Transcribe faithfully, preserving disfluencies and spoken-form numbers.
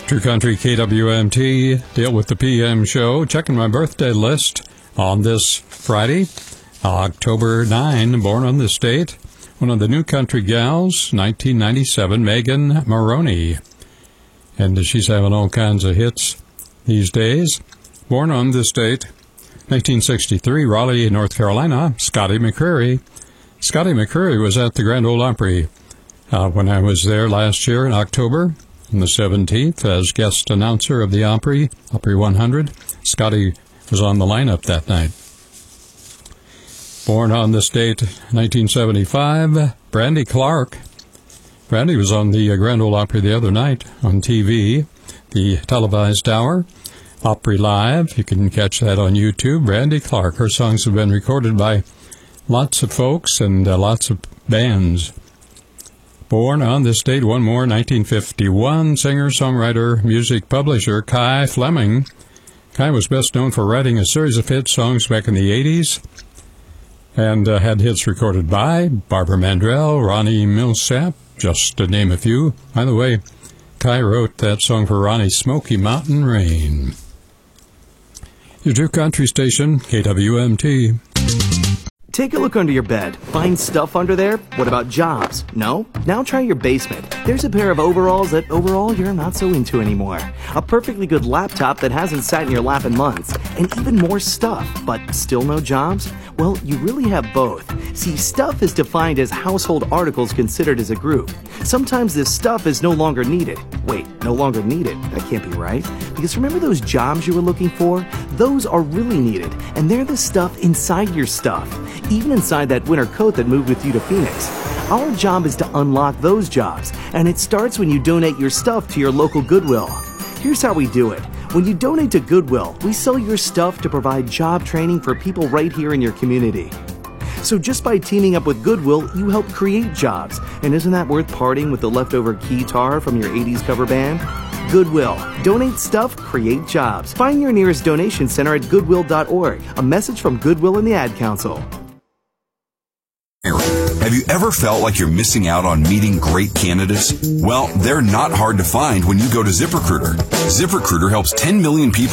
True Country K W M T, deal with the P M show. Checking my birthday list on this Friday, October ninth, born on this date. One of the New Country gals, nineteen ninety-seven, Megan Maroney. And she's having all kinds of hits these days. Born on this date, nineteen sixty-three, Raleigh, North Carolina, Scotty McCreery. Scotty McCreery was at the Grand Ole Opry uh, when I was there last year in October. On the seventeenth, as guest announcer of the Opry, Opry one hundred, Scotty was on the lineup that night. Born on this date, nineteen seventy-five, Brandy Clark. Brandy was on the Grand Ole Opry the other night on T V, the televised hour, Opry Live. You can catch that on YouTube. Brandy Clark, her songs have been recorded by lots of folks and uh, lots of bands. Born on this date, one more, nineteen fifty-one, singer, songwriter, music publisher Kai Fleming. Kai was best known for writing a series of hit songs back in the eighties and uh, had hits recorded by Barbara Mandrell, Ronnie Milsap, just to name a few. By the way, Kai wrote that song for Ronnie, Smoky Mountain Rain. Your True Country station, K W M T. Take a look under your bed. Find stuff under there? What about jobs? No? Now try your basement. There's a pair of overalls that overall you're not so into anymore. A perfectly good laptop that hasn't sat in your lap in months. And even more stuff, but still no jobs? Well, you really have both. See, stuff is defined as household articles considered as a group. Sometimes this stuff is no longer needed. Wait, no longer needed? That can't be right. Because remember those jobs you were looking for? Those are really needed, and they're the stuff inside your stuff. Even inside that winter coat that moved with you to Phoenix. Our job is to unlock those jobs, and it starts when you donate your stuff to your local Goodwill. Here's how we do it. When you donate to Goodwill, we sell your stuff to provide job training for people right here in your community. So just by teaming up with Goodwill, you help create jobs. And isn't that worth parting with the leftover guitar from your eighties cover band? Goodwill. Donate stuff, create jobs. Find your nearest donation center at goodwill dot org. A message from Goodwill and the Ad Council. Have you ever felt like you're missing out on meeting great candidates? Well, they're not hard to find when you go to ZipRecruiter. ZipRecruiter helps ten million people